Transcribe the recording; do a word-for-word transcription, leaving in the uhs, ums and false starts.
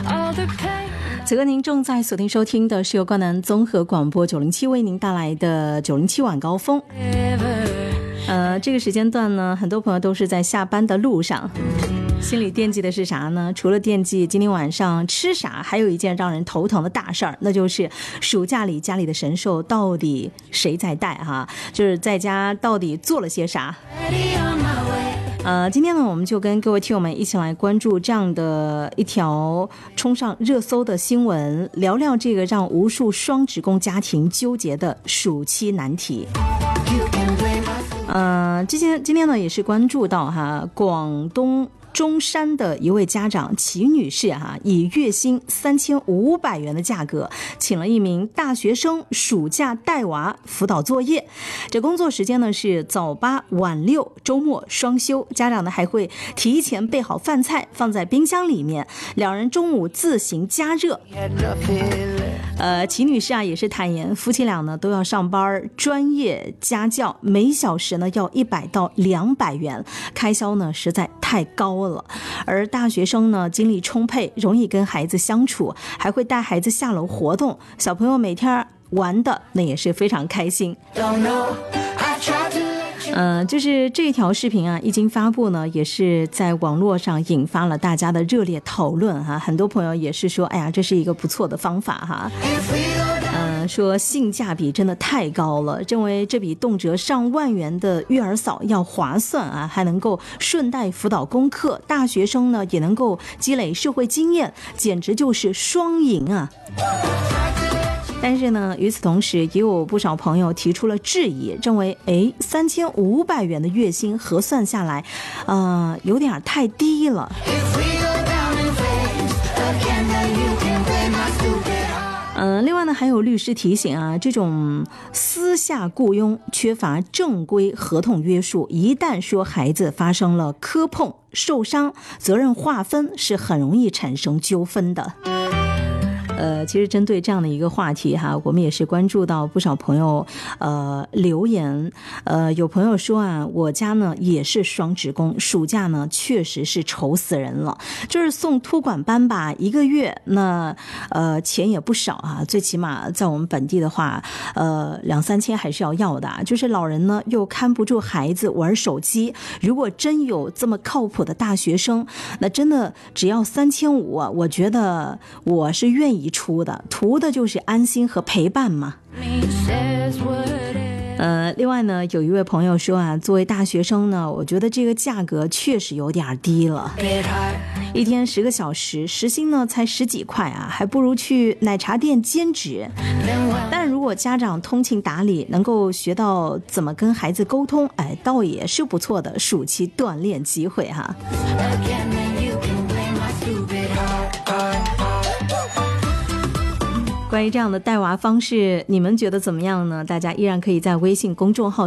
此刻您正在锁定收听的是由高南综合广播九零七为您带来的九零七晚高峰。呃，这个时间段呢，很多朋友都是在下班的路上，心里惦记的是啥呢？除了惦记今天晚上吃啥，还有一件让人头疼的大事儿，那就是暑假里家里的神兽到底谁在带哈？就是在家到底做了些啥？呃，今天呢，我们就跟各位听友们一起来关注这样的一条冲上热搜的新闻，聊聊这个让无数双职工家庭纠结的暑期难题。呃，今天今天呢，也是关注到哈，广东中山的一位家长齐女士哈，以月薪三千五百元的价格，请了一名大学生暑假带娃辅导作业。这工作时间呢是早八晚六，周末双休。家长呢还会提前备好饭菜放在冰箱里面，两人中午自行加热。呃，齐女士啊也是坦言，夫妻俩呢都要上班，专业家教每小时呢要一百到两百元，开销呢实在太高了。而大学生呢精力充沛，容易跟孩子相处，还会带孩子下楼活动，小朋友每天玩的那也是非常开心。呃，就是这条视频啊，一经发布呢，也是在网络上引发了大家的热烈讨论哈。很多朋友也是说，哎呀，这是一个不错的方法哈。呃，说性价比真的太高了，认为这比动辄上万元的育儿嫂要划算啊，还能够顺带辅导功课，大学生呢也能够积累社会经验，简直就是双赢啊。但是呢，与此同时，也有不少朋友提出了质疑，认为，哎，三千五百元的月薪核算下来，呃，有点太低了。呃，另外呢，还有律师提醒啊，这种私下雇佣缺乏正规合同约束，一旦说孩子发生了磕碰、受伤，责任划分是很容易产生纠纷的。呃，其实针对这样的一个话题哈，我们也是关注到不少朋友呃留言，呃，有朋友说啊，我家呢也是双职工，暑假呢确实是愁死人了，就是送托管班吧，一个月那呃钱也不少啊，最起码在我们本地的话，呃两三千还是要要的，就是老人呢又看不住孩子玩手机，如果真有这么靠谱的大学生，那真的只要三千五，我觉得我是愿意出的，图的就是安心和陪伴嘛。呃，另外呢，有一位朋友说啊，作为大学生呢，我觉得这个价格确实有点低了，一天十个小时，时薪呢才十几块啊，还不如去奶茶店兼职。但如果家长通情达理，能够学到怎么跟孩子沟通，哎，倒也是不错的暑期锻炼机会哈。关于这样的带娃方式，你们觉得怎么样呢？大家依然可以在微信公众号